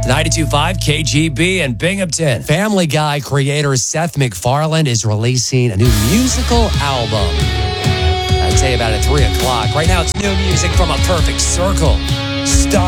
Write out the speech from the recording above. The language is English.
92.5 KGB and Binghamton. Family Guy creator Seth MacFarlane is releasing a new musical album. I'll tell you about it at 3 o'clock. Right now, it's new music from A Perfect Circle.